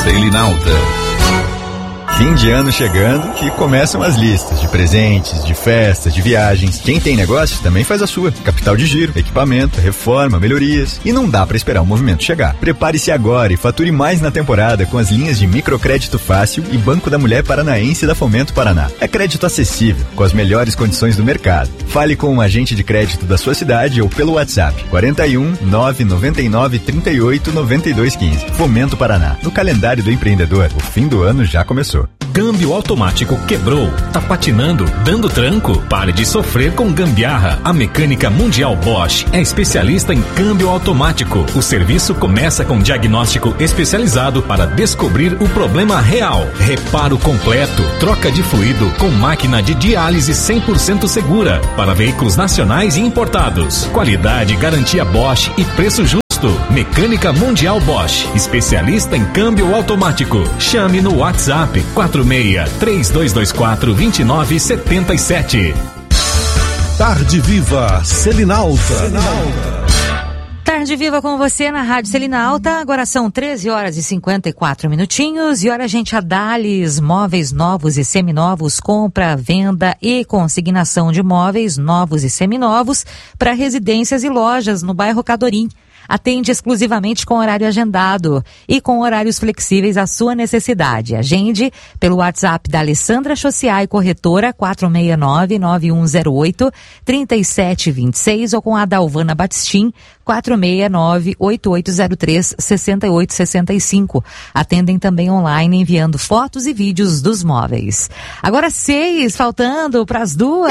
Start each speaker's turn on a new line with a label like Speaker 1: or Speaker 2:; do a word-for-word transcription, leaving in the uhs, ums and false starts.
Speaker 1: Selinalta. Fim de ano chegando e começam as listas de presentes, de festas, de viagens. Quem tem negócio também faz a sua. Capital de giro, equipamento, reforma, melhorias. E não dá para esperar o movimento chegar. Prepare-se agora e fature mais na temporada com as linhas de microcrédito fácil e Banco da Mulher Paranaense da Fomento Paraná. É crédito acessível, com as melhores condições do mercado. Fale com um agente de crédito da sua cidade ou pelo WhatsApp quarenta e um, nove nove nove, trinta e oito, noventa e dois, quinze. Fomento Paraná. No calendário do empreendedor, o fim do ano já começou.
Speaker 2: Câmbio automático quebrou, tá patinando, dando tranco? Pare de sofrer com gambiarra. A Mecânica Mundial Bosch é especialista em câmbio automático. O serviço começa com diagnóstico especializado para descobrir o problema real. Reparo completo, troca de fluido com máquina de diálise cem por cento segura para veículos nacionais e importados. Qualidade, garantia Bosch e preço justo. Mecânica Mundial Bosch, especialista em câmbio automático. Chame no WhatsApp quatro seis, três dois dois quatro, dois nove sete sete.
Speaker 3: Tarde Viva Selinalta.
Speaker 4: Tarde Viva com você na Rádio Selinalta. Agora são treze horas e cinquenta e quatro minutinhos e hora, gente, a Dales Móveis Novos e Seminovos, compra, venda e consignação de móveis novos e seminovos para residências e lojas no bairro Cadorim. Atende exclusivamente com horário agendado e com horários flexíveis à sua necessidade. Agende pelo WhatsApp da Alessandra Chociai, corretora quatro seis nove, nove um zero oito, três sete dois seis ou com a Dalvana Batistin quatro seis nove, oito oito zero três, seis oito seis cinco. Atendem também online enviando fotos e vídeos dos móveis. Agora seis, faltando para as duas.